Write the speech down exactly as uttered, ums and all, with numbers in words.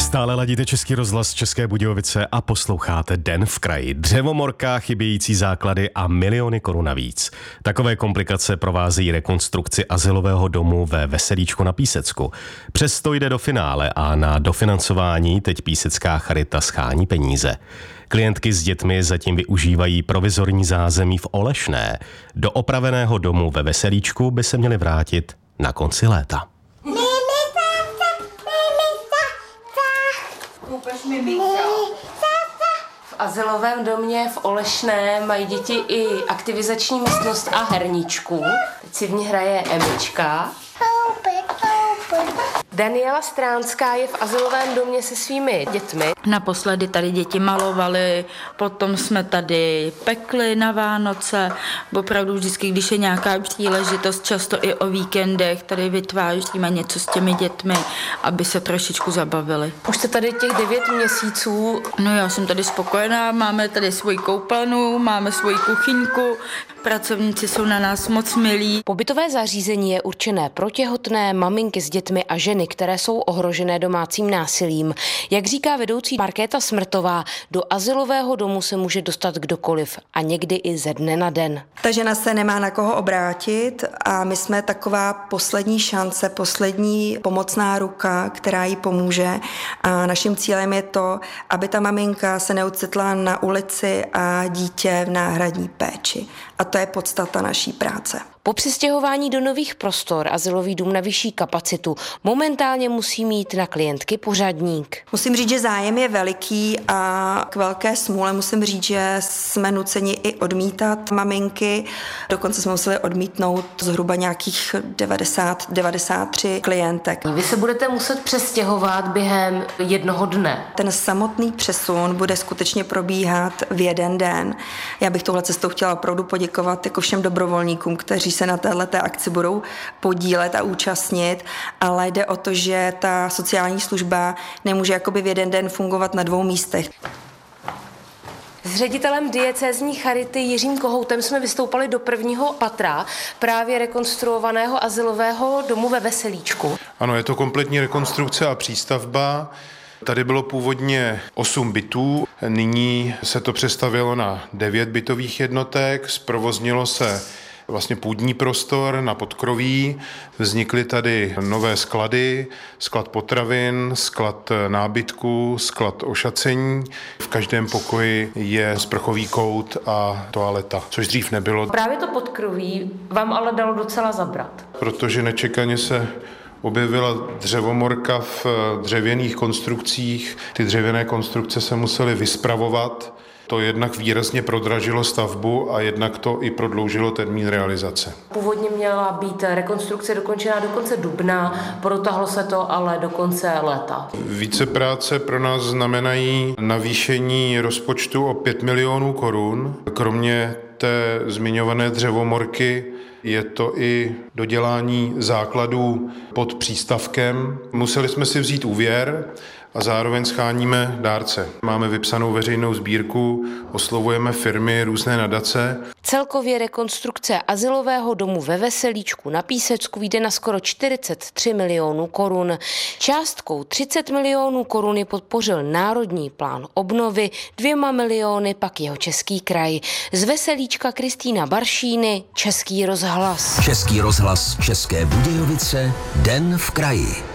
Stále ladíte Český rozhlas České Budějovice a posloucháte Den v kraji. Dřevomorka, chybějící základy a miliony korun navíc. Takové komplikace provázejí rekonstrukci azylového domu ve Veselíčku na Písecku. Přesto jde do finále a na dofinancování teď Písecká charita schání peníze. Klientky s dětmi zatím využívají provizorní zázemí v Olešné. Do opraveného domu ve Veselíčku by se měli vrátit na konci léta. V azylovém domě v Olešné mají děti i aktivizační místnost a herničku. Teď si v ní hraje Emička. Daniela Stránská je v azylovém domě se svými dětmi. Naposledy tady děti malovaly, potom jsme tady pekli na Vánoce. Opravdu vždycky, když je nějaká příležitost, často i o víkendech, tady vytváříme něco s těmi dětmi, aby se trošičku zabavili. Už jste tady těch devět měsíců. No já jsem tady spokojená, máme tady svoji koupelnu, máme svoji kuchyňku, pracovníci jsou na nás moc milí. Pobytové zařízení je určené pro těhotné, maminky s dětmi a ženy, které jsou ohrožené domácím násilím. Jak říká vedoucí Markéta Smrtová, do azylového domu se může dostat kdokoliv a někdy i ze dne na den. Ta žena se nemá na koho obrátit a my jsme taková poslední šance, poslední pomocná ruka, která jí pomůže. A naším cílem je to, aby ta maminka se neocitla na ulici a dítě v náhradní péči. A to je podstata naší práce. Po přistěhování do nových prostor azylový dům na vyšší kapacitu momentálně musí mít na klientky pořadník. Musím říct, že zájem je veliký a k velké smůle musím říct, že jsme nuceni i odmítat maminky. Dokonce jsme museli odmítnout zhruba nějakých devadesát devadesát tři klientek. Vy se budete muset přestěhovat během jednoho dne. Ten samotný přesun bude skutečně probíhat v jeden den. Já bych touhle cestou chtěla opravdu poděkovat jako všem dobrovolníkům, kteří se na téhleté akci budou podílet a účastnit, ale jde o to, že ta sociální služba nemůže jakoby v jeden den fungovat na dvou místech. S ředitelem diecézní charity Jiřím Kohoutem jsme vystoupali do prvního patra právě rekonstruovaného azylového domu ve Veselíčku. Ano, je to kompletní rekonstrukce a přístavba. Tady bylo původně osm bytů, nyní se to přestavilo na devět bytových jednotek, zprovoznilo se vlastně půdní prostor na podkroví, vznikly tady nové sklady, sklad potravin, sklad nábytku, sklad ošacení. V každém pokoji je sprchový kout a toaleta, což dřív nebylo. Právě to podkroví vám ale dalo docela zabrat. Protože nečekaně se objevila dřevomorka v dřevěných konstrukcích. Ty dřevěné konstrukce se musely vyspravovat. To jednak výrazně prodražilo stavbu a jednak to i prodloužilo termín realizace. Původně měla být rekonstrukce dokončená do konce dubna, protáhlo se to ale do konce léta. Více práce pro nás znamenají navýšení rozpočtu o pět milionů korun. Kromě té zmiňované dřevomorky je to i dodělání základů pod přístavkem. Museli jsme si vzít úvěr a zároveň scháníme dárce. Máme vypsanou veřejnou sbírku, oslovujeme firmy, různé nadace. Celkově rekonstrukce azylového domu ve Veselíčku na Písecku vyjde na skoro čtyřicet tři milionů korun. Částkou třicet milionů korun je podpořil Národní plán obnovy, dvěma miliony pak Jihočeský kraj. Z Veselíčka Kristýna Baršíny, Český rozhlas. Český rozhlas České Budějovice, Den v kraji.